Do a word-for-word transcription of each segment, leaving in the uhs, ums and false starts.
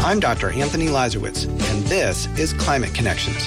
I'm Doctor Anthony Lazarowitz, and this is Climate Connections.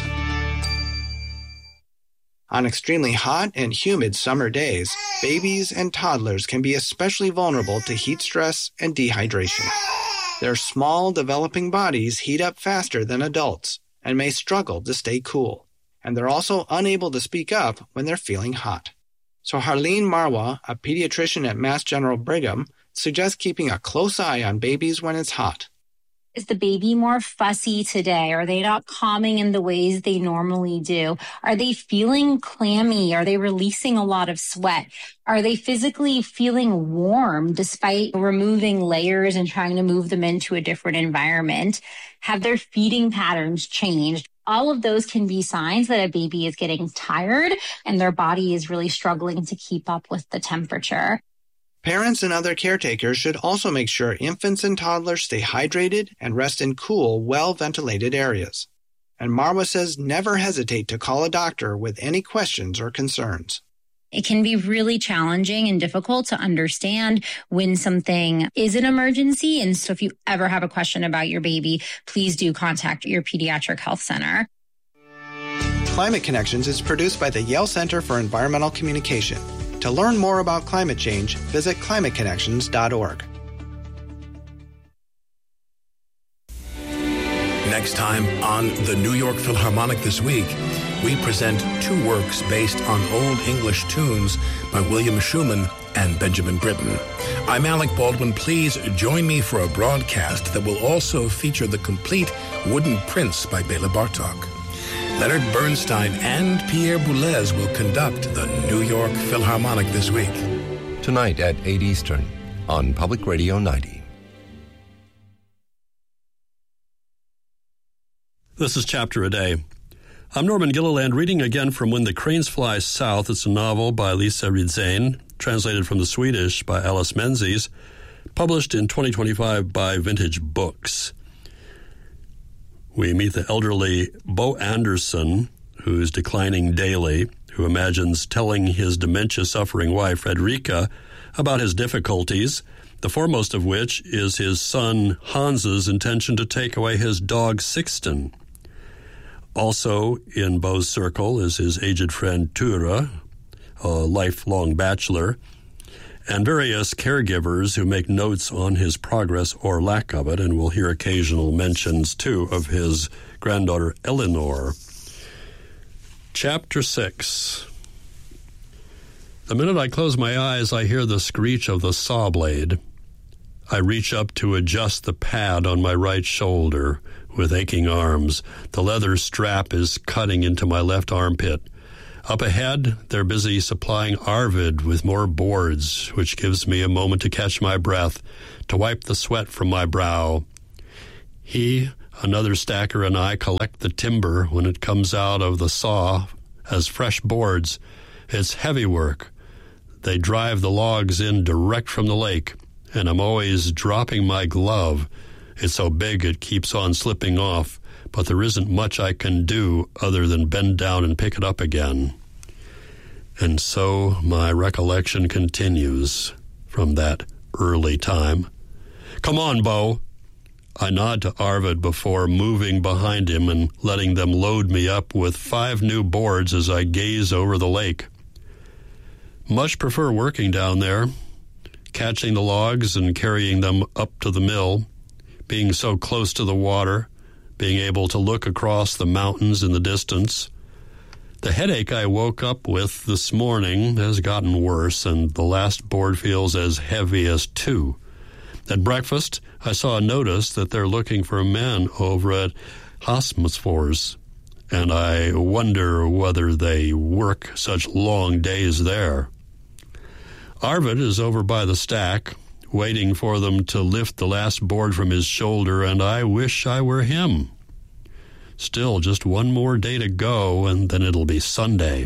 On extremely hot and humid summer days, babies and toddlers can be especially vulnerable to heat stress and dehydration. Their small, developing bodies heat up faster than adults and may struggle to stay cool. And they're also unable to speak up when they're feeling hot. So Harleen Marwa, a pediatrician at Mass General Brigham, suggests keeping a close eye on babies when it's hot. Is the baby more fussy today? Are they not calming in the ways they normally do? Are they feeling clammy? Are they releasing a lot of sweat? Are they physically feeling warm despite removing layers and trying to move them into a different environment? Have their feeding patterns changed? All of those can be signs that a baby is getting tired and their body is really struggling to keep up with the temperature. Parents and other caretakers should also make sure infants and toddlers stay hydrated and rest in cool, well-ventilated areas. And Marwa says never hesitate to call a doctor with any questions or concerns. It can be really challenging and difficult to understand when something is an emergency. And so if you ever have a question about your baby, please do contact your pediatric health center. Climate Connections is produced by the Yale Center for Environmental Communication. To learn more about climate change, visit climate connections dot org. Next time on the New York Philharmonic This Week, we present two works based on Old English tunes by William Schumann and Benjamin Britten. I'm Alec Baldwin. Please join me for a broadcast that will also feature the complete Wooden Prince by Bela Bartok. Leonard Bernstein and Pierre Boulez will conduct the New York Philharmonic This Week. Tonight at eight Eastern on Public Radio ninety. This is Chapter a Day. I'm Norman Gilliland, reading again from When the Cranes Fly South. It's a novel by Lisa Ridzén, translated from the Swedish by Alice Menzies, published in twenty twenty-five by Vintage Books. We meet the elderly Bo Anderson, who's declining daily, who imagines telling his dementia-suffering wife, Fredrika, about his difficulties, the foremost of which is his son Hans's intention to take away his dog Sixten. Also in Bo's circle is his aged friend Ture, a lifelong bachelor, and various caregivers who make notes on his progress or lack of it, and we'll hear occasional mentions, too, of his granddaughter Eleanor. Chapter six. The minute I close my eyes, I hear the screech of the saw blade. I reach up to adjust the pad on my right shoulder with aching arms. The leather strap is cutting into my left armpit. Up ahead, they're busy supplying Arvid with more boards, which gives me a moment to catch my breath, to wipe the sweat from my brow. He, another stacker, and I collect the timber when it comes out of the saw as fresh boards. It's heavy work. They drive the logs in direct from the lake, and I'm always dropping my glove. It's so big it keeps on slipping off, but there isn't much I can do other than bend down and pick it up again. And so my recollection continues from that early time. Come on, Bo. I nod to Arvid before moving behind him and letting them load me up with five new boards as I gaze over the lake. Much prefer working down there, catching the logs and carrying them up to the mill, being so close to the water, being able to look across the mountains in the distance. The headache I woke up with this morning has gotten worse, and the last board feels as heavy as two. At breakfast, I saw a notice that they're looking for men over at Hosmosfors, and I wonder whether they work such long days there. Arvid is over by the stack, waiting for them to lift the last board from his shoulder, and I wish I were him. Still, just one more day to go, and then it'll be Sunday.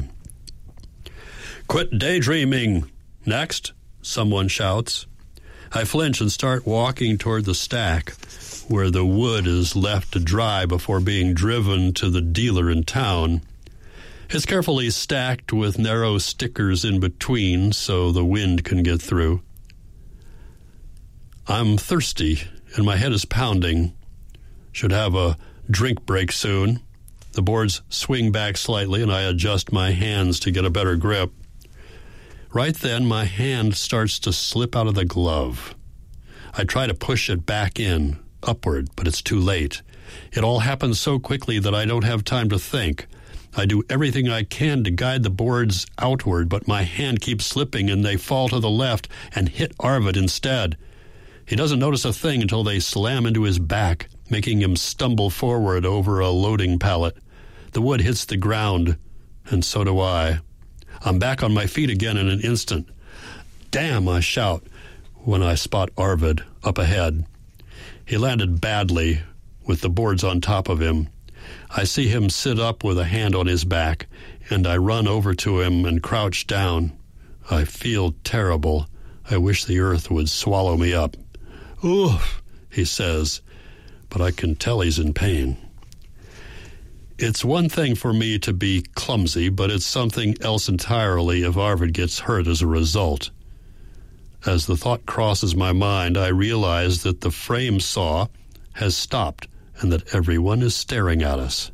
Quit daydreaming! Next, someone shouts. I flinch and start walking toward the stack, where the wood is left to dry before being driven to the dealer in town. It's carefully stacked with narrow stickers in between so the wind can get through. I'm thirsty, and my head is pounding. Should have a drink break soon. The boards swing back slightly, and I adjust my hands to get a better grip. Right then, my hand starts to slip out of the glove. I try to push it back in, upward, but it's too late. It all happens so quickly that I don't have time to think. I do everything I can to guide the boards outward, but my hand keeps slipping and they fall to the left and hit Arvid instead. He doesn't notice a thing until they slam into his back, making him stumble forward over a loading pallet. The wood hits the ground, and so do I. I'm back on my feet again in an instant. Damn, I shout when I spot Arvid up ahead. He landed badly, with the boards on top of him. I see him sit up with a hand on his back, and I run over to him and crouch down. I feel terrible. I wish the earth would swallow me up. Oof, he says, but I can tell he's in pain. It's one thing for me to be clumsy, but it's something else entirely if Arvid gets hurt as a result. As the thought crosses my mind, I realize that the frame saw has stopped and that everyone is staring at us.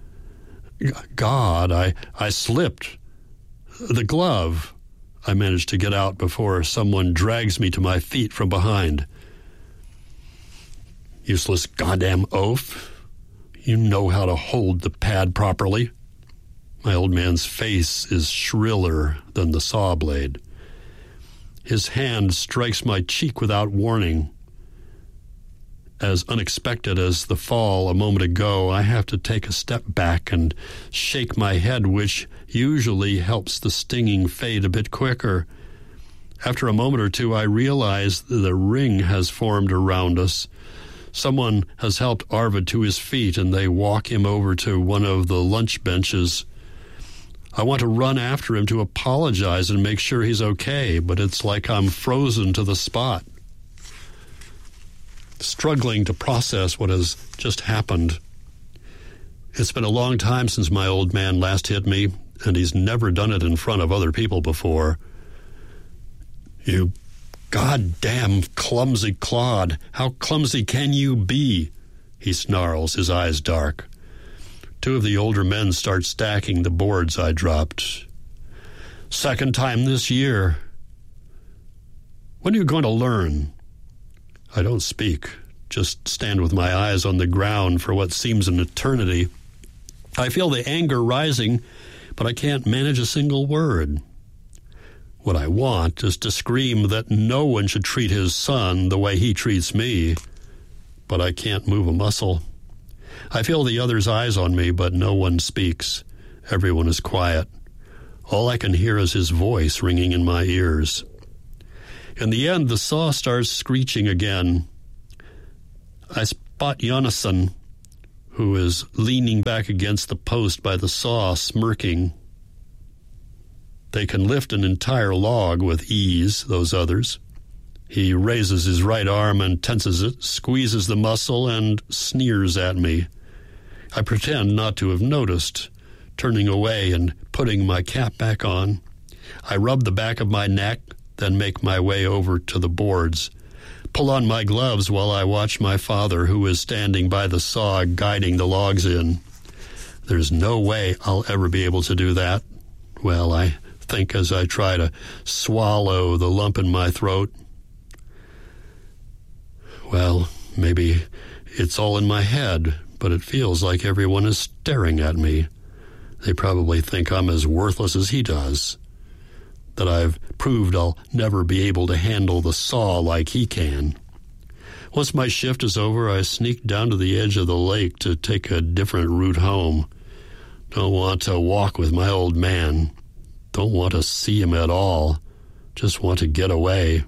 God, I, I slipped. The glove. I managed to get out before someone drags me to my feet from behind. Useless goddamn oaf. You know how to hold the pad properly. My old man's face is shriller than the saw blade. His hand strikes my cheek without warning. As unexpected as the fall a moment ago, I have to take a step back and shake my head, which usually helps the stinging fade a bit quicker. After a moment or two, I realize that the ring has formed around us. Someone has helped Arvid to his feet, and they walk him over to one of the lunch benches. I want to run after him to apologize and make sure he's okay, but it's like I'm frozen to the spot, struggling to process what has just happened. It's been a long time since my old man last hit me, and he's never done it in front of other people before. You goddamn clumsy clod. How clumsy can you be? He snarls, his eyes dark. Two of the older men start stacking the boards I dropped. Second time this year. When are you going to learn? I don't speak, just stand with my eyes on the ground for what seems an eternity. I feel the anger rising, but I can't manage a single word. What I want is to scream that no one should treat his son the way he treats me, but I can't move a muscle. I feel the other's eyes on me, but no one speaks. Everyone is quiet. All I can hear is his voice ringing in my ears. In the end, the saw starts screeching again. I spot Jonasson, who is leaning back against the post by the saw, smirking. They can lift an entire log with ease, those others. He raises his right arm and tenses it, squeezes the muscle, and sneers at me. I pretend not to have noticed, turning away and putting my cap back on. I rub the back of my neck, then make my way over to the boards, pull on my gloves while I watch my father, who is standing by the saw, guiding the logs in. There's no way I'll ever be able to do that. Well, I think as I try to swallow the lump in my throat. Well, maybe it's all in my head, but it feels like everyone is staring at me. They probably think I'm as worthless as he does, that I've proved I'll never be able to handle the saw like he can. Once my shift is over, I sneak down to the edge of the lake to take a different route home. Don't want to walk with my old man. Don't want to see him at all. Just want to get away.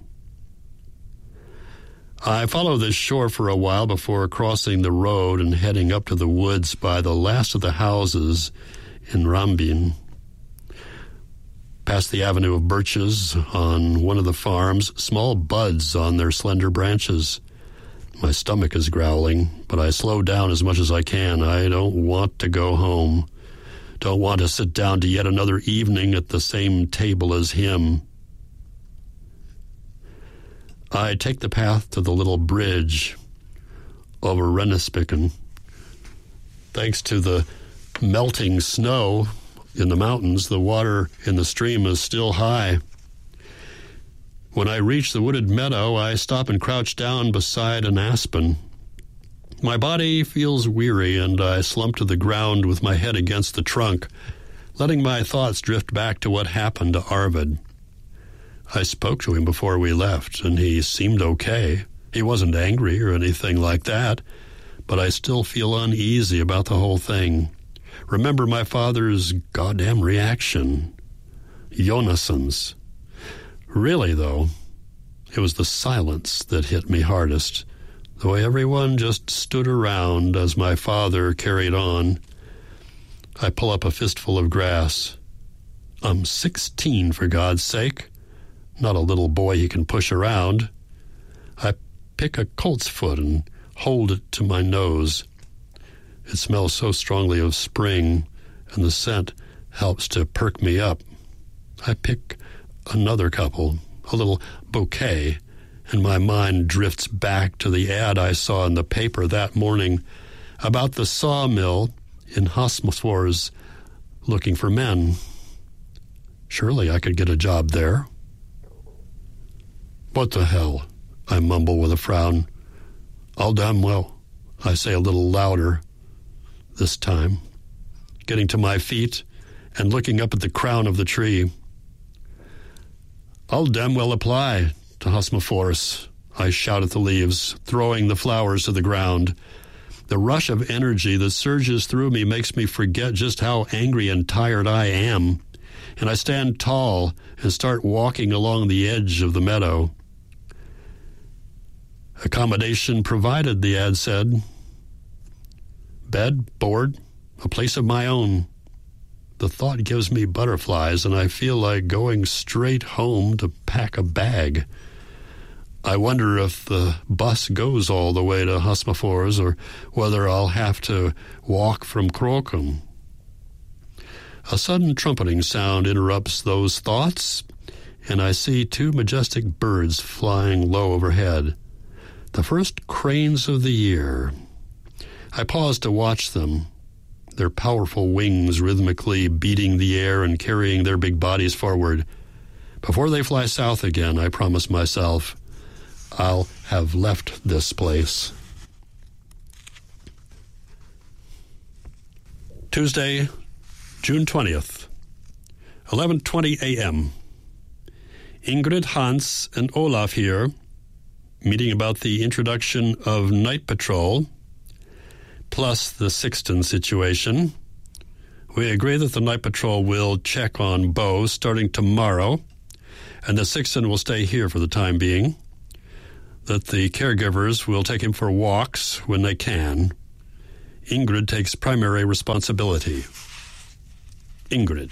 I follow this shore for a while before crossing the road and heading up to the woods by the last of the houses in Rambin. Past the avenue of birches on one of the farms, small buds on their slender branches. My stomach is growling, but I slow down as much as I can. I don't want to go home. Don't want to sit down to yet another evening at the same table as him. I take the path to the little bridge over Rennespikken thanks to the melting snow in the mountains, the water in the stream is still high. When I reach the wooded meadow, I stop and crouch down beside an aspen. My body feels weary, and I slump to the ground with my head against the trunk, letting my thoughts drift back to what happened to Arvid. I spoke to him before we left, and he seemed okay. He wasn't angry or anything like that, but I still feel uneasy about the whole thing. Remember my father's goddamn reaction. Jonasson's. Really, though, it was the silence that hit me hardest. The way everyone just stood around as my father carried on. I pull up a fistful of grass. I'm sixteen, for God's sake. Not a little boy he can push around. I pick a colt's foot and hold it to my nose. It smells so strongly of spring, and the scent helps to perk me up. I pick another couple, a little bouquet, and my mind drifts back to the ad I saw in the paper that morning about the sawmill in Hosmosfors looking for men. Surely I could get a job there. What the hell? I mumble with a frown. All damn well, I say a little louder this time, getting to my feet and looking up at the crown of the tree. I'll damn well apply to Hosmosfors, I shout at the leaves, throwing the flowers to the ground. The rush of energy that surges through me makes me forget just how angry and tired I am, and I stand tall and start walking along the edge of the meadow. Accommodation provided, the ad said. Bed, board, a place of my own. The thought gives me butterflies, and I feel like going straight home to pack a bag. I wonder if the bus goes all the way to Hosmosfors, or whether I'll have to walk from Krokom. A sudden trumpeting sound interrupts those thoughts, and I see two majestic birds flying low overhead. The first cranes of the year. I pause to watch them, their powerful wings rhythmically beating the air and carrying their big bodies forward. Before they fly south again, I promise myself, I'll have left this place. Tuesday, June twentieth, eleven twenty a.m. Ingrid, Hans, and Olaf here, meeting about the introduction of night patrol, plus the Sixton situation. We agree that the night patrol will check on Bo starting tomorrow, and the Sixton will stay here for the time being, that the caregivers will take him for walks when they can. Ingrid takes primary responsibility. Ingrid.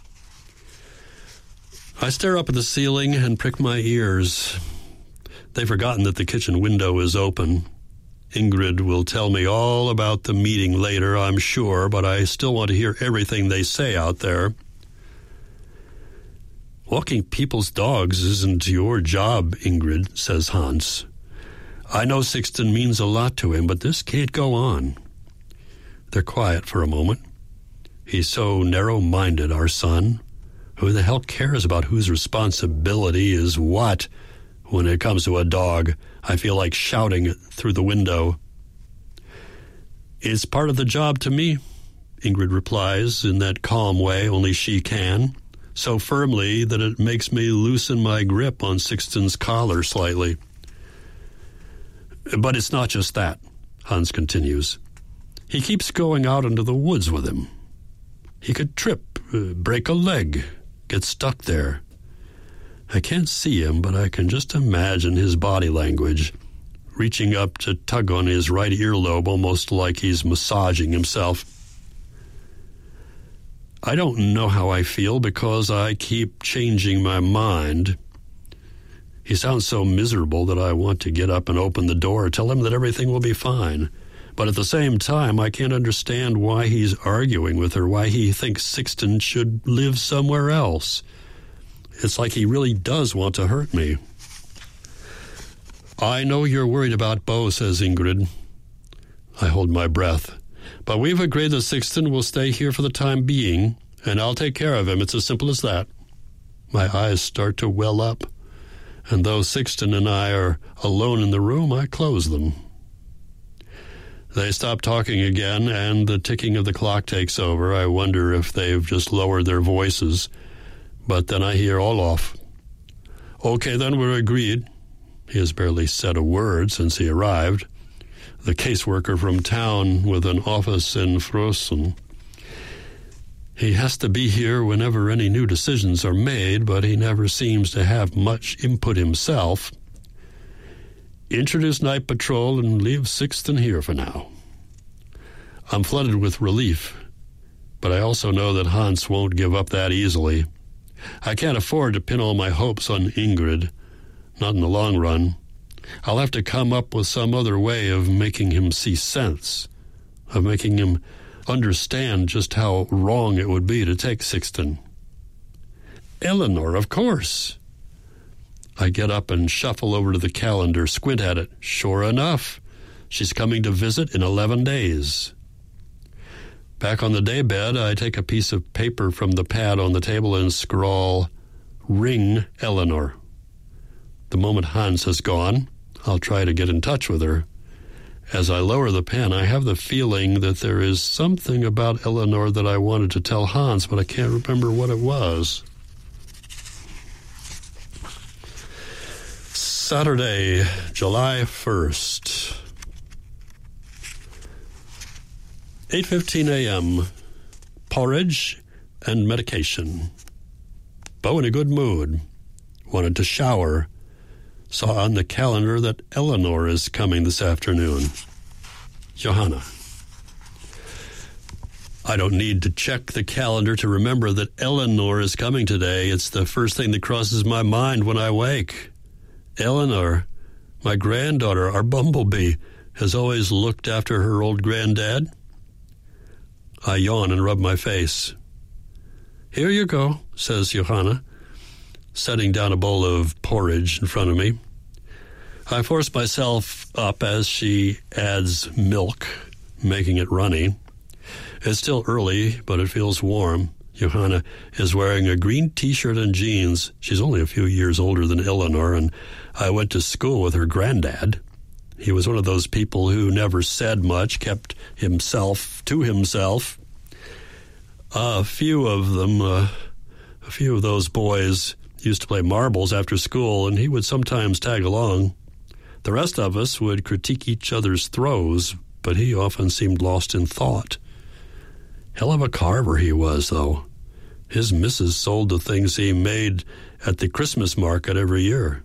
I stare up at the ceiling and prick my ears. They've forgotten that the kitchen window is open. Ingrid will tell me all about the meeting later, I'm sure, but I still want to hear everything they say out there. Walking people's dogs isn't your job, Ingrid, says Hans. I know Sixton means a lot to him, but this can't go on. They're quiet for a moment. He's so narrow-minded, our son. Who the hell cares about whose responsibility is what? When it comes to a dog, I feel like shouting it through the window. It's part of the job to me, Ingrid replies in that calm way only she can, so firmly that it makes me loosen my grip on Sixton's collar slightly. But it's not just that, Hans continues. He keeps going out into the woods with him. He could trip, uh, break a leg, get stuck there. I can't see him, but I can just imagine his body language, reaching up to tug on his right earlobe almost like he's massaging himself. I don't know how I feel because I keep changing my mind. He sounds so miserable that I want to get up and open the door, tell him that everything will be fine. But at the same time, I can't understand why he's arguing with her, why he thinks Sixton should live somewhere else. It's like he really does want to hurt me. I know you're worried about Bo, says Ingrid. I hold my breath. But we've agreed that Sixton will stay here for the time being, and I'll take care of him. It's as simple as that. My eyes start to well up, and though Sixton and I are alone in the room, I close them. They stop talking again, and the ticking of the clock takes over. I wonder if they've just lowered their voices, but then I hear Olaf. Okay, then we're agreed. He has barely said a word since he arrived. The caseworker from town with an office in Frosen. He has to be here whenever any new decisions are made, but he never seems to have much input himself. Introduce night patrol and leave Sixton here for now. I'm flooded with relief, but I also know that Hans won't give up that easily. I can't afford to pin all my hopes on Ingrid, not in the long run. I'll have to come up with some other way of making him see sense, of making him understand just how wrong it would be to take Sixton. Eleanor, of course. I get up and shuffle over to the calendar, squint at it. Sure enough, she's coming to visit in eleven days. Back on the daybed, I take a piece of paper from the pad on the table and scrawl, "Ring Eleanor." The moment Hans has gone, I'll try to get in touch with her. As I lower the pen, I have the feeling that there is something about Eleanor that I wanted to tell Hans, but I can't remember what it was. Saturday, July first. eight fifteen a.m. Porridge and medication. Bo in a good mood. Wanted to shower. Saw on the calendar that Eleanor is coming this afternoon. Johanna. I don't need to check the calendar to remember that Eleanor is coming today. It's the first thing that crosses my mind when I wake. Eleanor, my granddaughter, our bumblebee, has always looked after her old granddad. I yawn and rub my face. Here you go, says Johanna, setting down a bowl of porridge in front of me. I force myself up as she adds milk, making it runny. It's still early, but it feels warm. Johanna is wearing a green T-shirt and jeans. She's only a few years older than Eleanor, and I went to school with her granddad. He was one of those people who never said much, kept himself to himself. A few of them, uh, a few of those boys used to play marbles after school, and he would sometimes tag along. The rest of us would critique each other's throws, but he often seemed lost in thought. Hell of a carver he was, though. His missus sold the things he made at the Christmas market every year.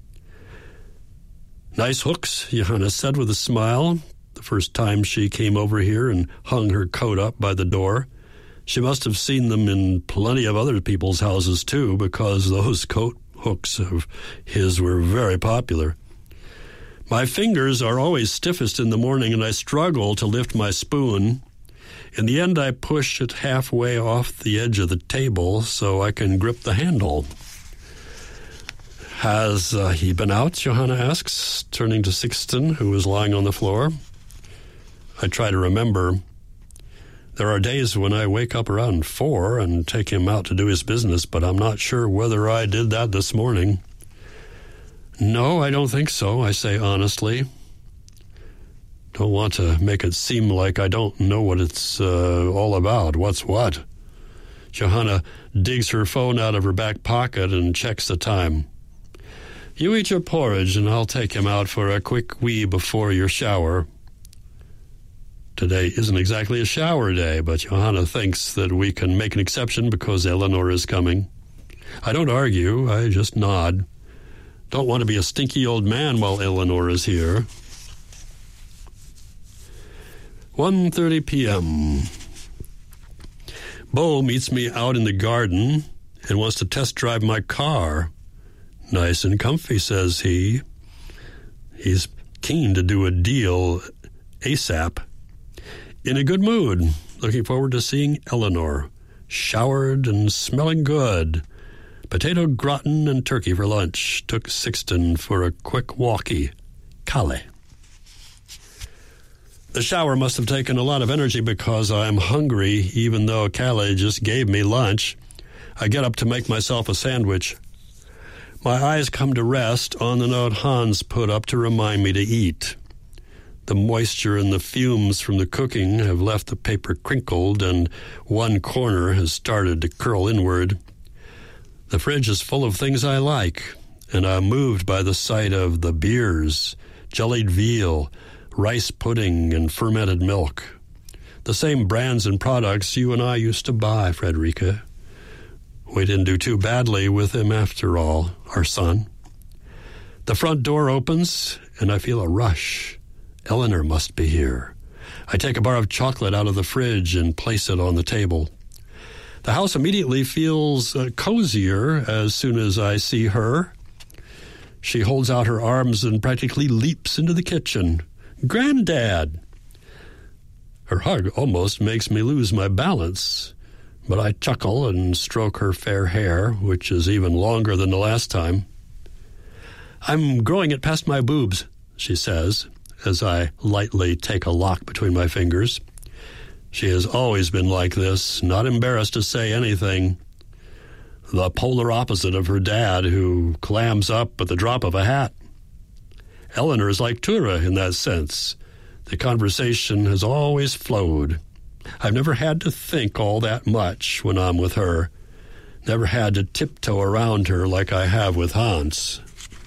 Nice hooks, Johanna said with a smile, the first time she came over here and hung her coat up by the door. She must have seen them in plenty of other people's houses, too, because those coat hooks of his were very popular. My fingers are always stiffest in the morning, and I struggle to lift my spoon. In the end, I push it halfway off the edge of the table so I can grip the handle. Has uh, he been out? Johanna asks, turning to Sixton, who is lying on the floor. I try to remember. There are days when I wake up around four and take him out to do his business, but I'm not sure whether I did that this morning. No, I don't think so, I say honestly. Don't want to make it seem like I don't know what it's uh, all about. What's what? Johanna digs her phone out of her back pocket and checks the time. You eat your porridge, and I'll take him out for a quick wee before your shower. Today isn't exactly a shower day, but Johanna thinks that we can make an exception because Eleanor is coming. I don't argue, I just nod. Don't want to be a stinky old man while Eleanor is here. one thirty p.m. Bo meets me out in the garden and wants to test drive my car. Nice and comfy, says he. He's keen to do a deal ASAP. In a good mood, looking forward to seeing Eleanor. Showered and smelling good. Potato gratin and turkey for lunch. Took Sixton for a quick walkie. Calais. The shower must have taken a lot of energy because I'm hungry, even though Callie just gave me lunch. I get up to make myself a sandwich. My eyes come to rest on the note Hans put up to remind me to eat. The moisture and the fumes from the cooking have left the paper crinkled, and one corner has started to curl inward. The fridge is full of things I like, and I'm moved by the sight of the beers, jellied veal, rice pudding, and fermented milk. The same brands and products you and I used to buy, Frederica. We didn't do too badly with him after all, our son. The front door opens, and I feel a rush. Eleanor must be here. I take a bar of chocolate out of the fridge and place it on the table. The house immediately feels uh, cozier as soon as I see her. She holds out her arms and practically leaps into the kitchen. "Granddad!" Her hug almost makes me lose my balance, but I chuckle and stroke her fair hair, which is even longer than the last time. "I'm growing it past my boobs," she says, as I lightly take a lock between my fingers. She has always been like this, not embarrassed to say anything. The polar opposite of her dad, who clams up at the drop of a hat. Eleanor is like Tura in that sense. The conversation has always flowed. I've never had to think all that much when I'm with her. Never had to tiptoe around her like I have with Hans.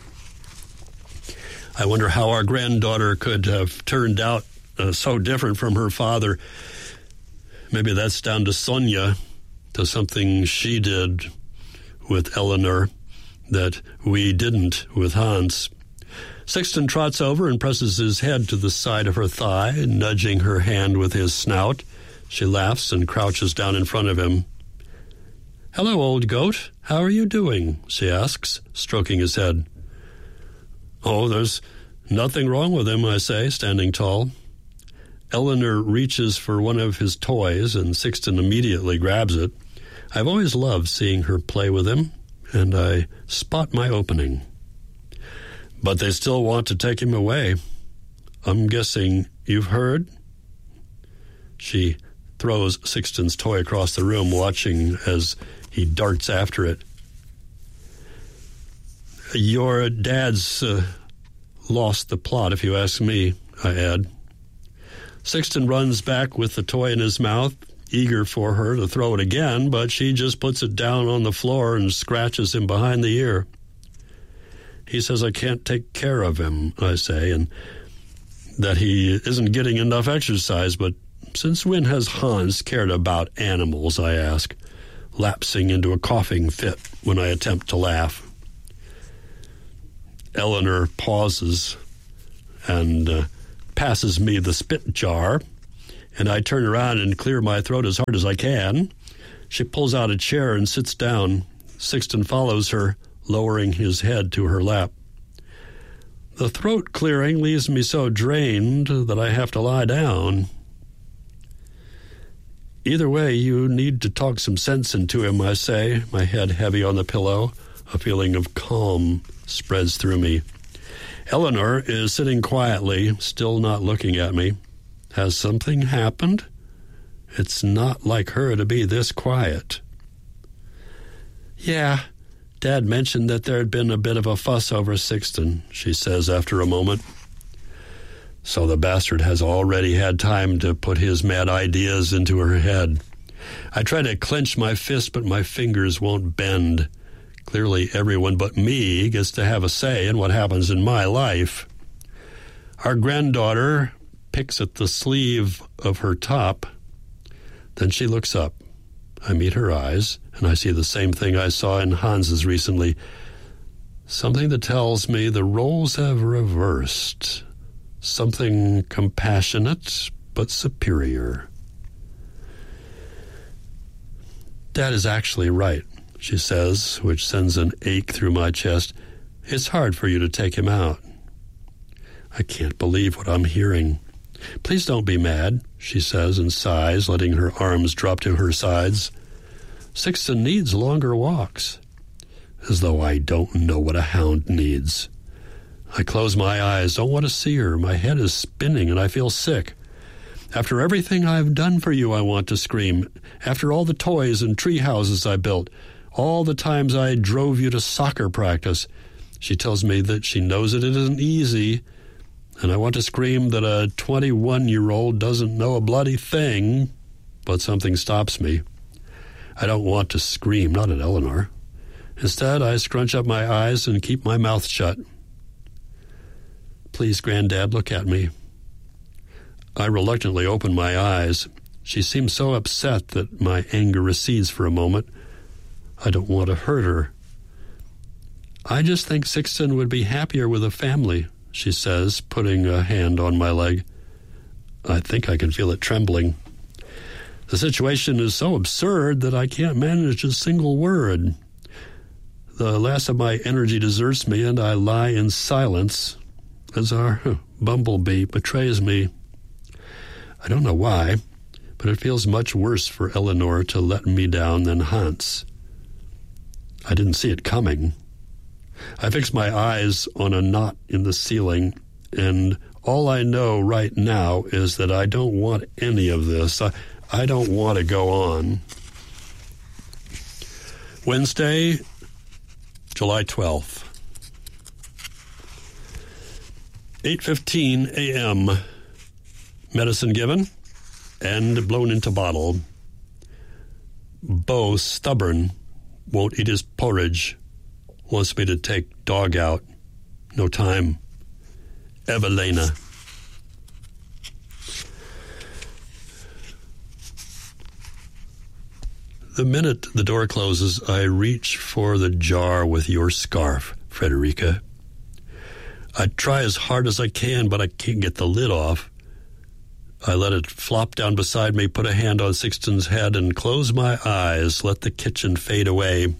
I wonder how our granddaughter could have turned out uh, so different from her father. Maybe that's down to Sonia, to something she did with Eleanor that we didn't with Hans. Sixten trots over and presses his head to the side of her thigh, nudging her hand with his snout. She laughs and crouches down in front of him. "Hello, old goat. How are you doing?" she asks, stroking his head. "Oh, there's nothing wrong with him," I say, standing tall. Eleanor reaches for one of his toys, and Sixten immediately grabs it. I've always loved seeing her play with him, and I spot my opening. But they still want to take him away. I'm guessing you've heard? She throws Sixten's toy across the room, watching as he darts after it. Your dad's uh, lost the plot, if you ask me, I add. Sixten runs back with the toy in his mouth, eager for her to throw it again, but she just puts it down on the floor and scratches him behind the ear. He says I can't take care of him, I say, and that he isn't getting enough exercise, but since when has Hans cared about animals, I ask, lapsing into a coughing fit when I attempt to laugh. Eleanor pauses and uh, passes me the spit jar, and I turn around and clear my throat as hard as I can. She pulls out a chair and sits down. Sixten follows her, lowering his head to her lap. The throat clearing leaves me so drained that I have to lie down. Either way, you need to talk some sense into him, I say, my head heavy on the pillow. A feeling of calm spreads through me. Eleanor is sitting quietly, still not looking at me. Has something happened? It's not like her to be this quiet. Yeah, Dad mentioned that there had been a bit of a fuss over Sixten, she says after a moment. So the bastard has already had time to put his mad ideas into her head. I try to clench my fist, but my fingers won't bend. Clearly everyone but me gets to have a say in what happens in my life. Our granddaughter picks at the sleeve of her top. Then she looks up. I meet her eyes, and I see the same thing I saw in Hans's recently. Something that tells me the roles have reversed. Something compassionate, but superior. Dad is actually right, she says, which sends an ache through my chest. It's hard for you to take him out. I can't believe what I'm hearing. Please don't be mad, she says and sighs, letting her arms drop to her sides. Sixten needs longer walks. As though I don't know what a hound needs. I close my eyes, don't want to see her. My head is spinning and I feel sick. After everything I've done for you, I want to scream. After all the toys and tree houses I built, all the times I drove you to soccer practice. She tells me that she knows that it isn't easy, and I want to scream that a twenty-one-year-old doesn't know a bloody thing, but something stops me. I don't want to scream, not at Eleanor. Instead, I scrunch up my eyes and keep my mouth shut. Please, Granddad, look at me. I reluctantly open my eyes. She seems so upset that my anger recedes for a moment. I don't want to hurt her. I just think Sixton would be happier with a family, she says, putting a hand on my leg. I think I can feel it trembling. The situation is so absurd that I can't manage a single word. The last of my energy deserts me, and I lie in silence as our bumblebee betrays me. I don't know why, but it feels much worse for Eleanor to let me down than Hans. I didn't see it coming. I fix my eyes on a knot in the ceiling, and all I know right now is that I don't want any of this. I, I don't want to go on. Wednesday, July twelfth. eight fifteen a.m. Medicine given and blown into bottle. Bo, stubborn, won't eat his porridge. Wants me to take dog out. No time. Evelina. The minute the door closes, I reach for the jar with your scarf, Frederica. I try as hard as I can, but I can't get the lid off. I let it flop down beside me, put a hand on Sixton's head, and close my eyes, let the kitchen fade away.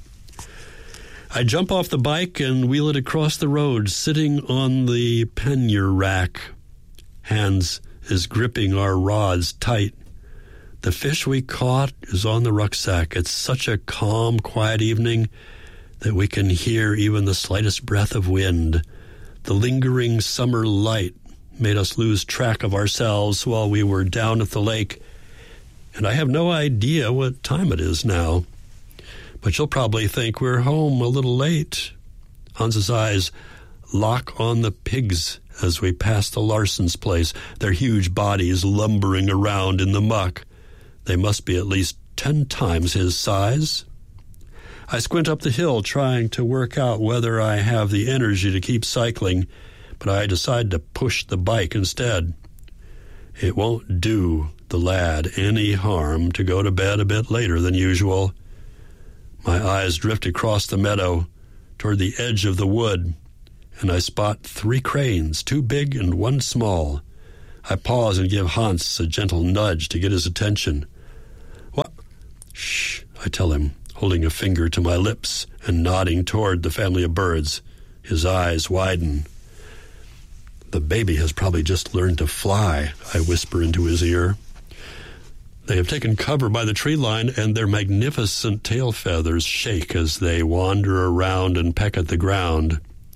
I jump off the bike and wheel it across the road, sitting on the pannier rack. Hans is gripping our rods tight. The fish we caught is on the rucksack. It's such a calm, quiet evening that we can hear even the slightest breath of wind. The lingering summer light made us lose track of ourselves while we were down at the lake, and I have no idea what time it is now. But you'll probably think we're home a little late. Hans's eyes lock on the pigs as we pass the Larson's place, their huge bodies lumbering around in the muck. They must be at least ten times his size. I squint up the hill trying to work out whether I have the energy to keep cycling, but I decide to push the bike instead. It won't do the lad any harm to go to bed a bit later than usual. My eyes drift across the meadow toward the edge of the wood, and I spot three cranes, two big and one small. I pause and give Hans a gentle nudge to get his attention. What? Shh, I tell him, holding a finger to my lips and nodding toward the family of birds. His eyes widen. The baby has probably just learned to fly, I whisper into his ear. They have taken cover by the tree line, and their magnificent tail feathers shake as they wander around and peck at the ground.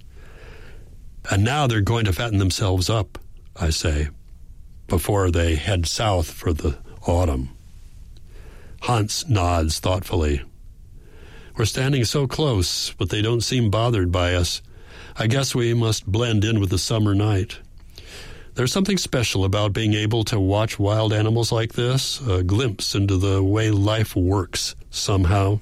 And now they're going to fatten themselves up, I say, before they head south for the autumn. Hans nods thoughtfully. We're standing so close, but they don't seem bothered by us. I guess we must blend in with the summer night. There's something special about being able to watch wild animals like this, a glimpse into the way life works somehow.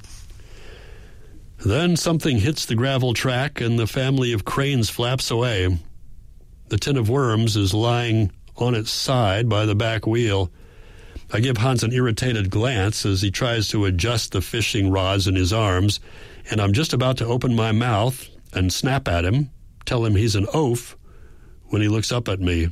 Then something hits the gravel track and the family of cranes flaps away. The tin of worms is lying on its side by the back wheel. I give Hans an irritated glance as he tries to adjust the fishing rods in his arms, and I'm just about to open my mouth and snap at him, tell him he's an oaf, when he looks up at me.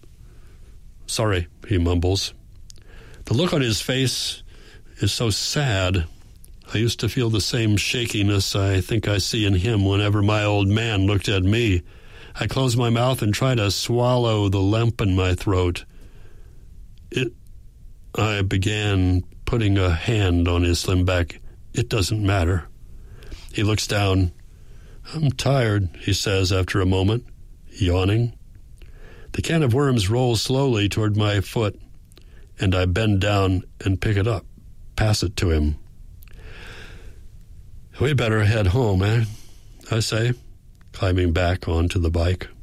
Sorry, he mumbles. The look on his face is so sad. I used to feel the same shakiness I think I see in him whenever my old man looked at me. I close my mouth and try to swallow the lump in my throat. It... I began putting a hand on his slim back. It doesn't matter. He looks down. I'm tired, he says after a moment, yawning. The can of worms rolls slowly toward my foot. and I bend down and pick it up, pass it to him. "We better head home, eh?" I say, climbing back onto the bike.